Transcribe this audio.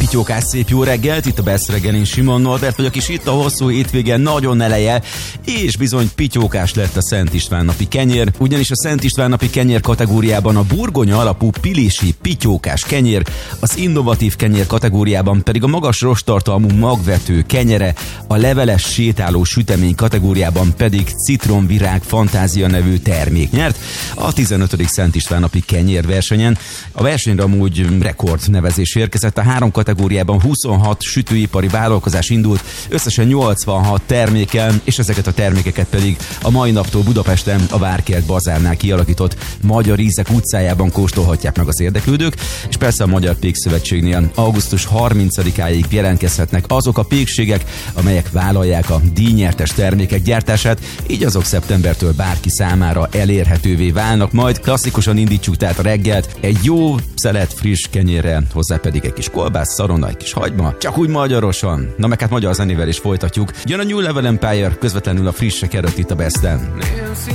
pityókás szép jó reggelt, itt a Best reggelin Simon Norbert vagyok, és itt a hosszú hétvége nagyon eleje, és bizony pityókás lett a Szent István napi kenyér, ugyanis a Szent István napi kenyér kategóriában a burgonya alapú pilisi pityókás kenyér, az innovatív kenyér kategóriában pedig a magas rosttartalmú magvető kenyere, a leveles sétáló sütemény kategóriában pedig citromvirág fantázia nevű termék nyert a 15. Szent István napi kenyér versenyen. A versenyre amúgy rekord nevezés érkezett, a 3 kategóriában 26 sütőipari vállalkozás indult, összesen 86 termékkel, és ezeket a termékeket pedig a mai naptól Budapesten a Várkert bazárnál kialakított Magyar Ízek utcájában kóstolhatják meg az érdeklődők, és persze a Magyar Pékszövetségnél augusztus 30-áig jelentkezhetnek azok a pékségek, amelyek vállalják a díjnyertes termékek gyártását, így azok szeptembertől bárki számára elérhetővé válnak, majd klasszikusan indítsuk tehát a reggelt egy jó szelet friss kenyérrel, hozzá pedig egy kis kolbász, szarona, egy kis hagyma, csak úgy magyarosan. Na meg hát magyar zenével is folytatjuk. Jön a New Level Empire, közvetlenül a frissek előtt itt a Besten.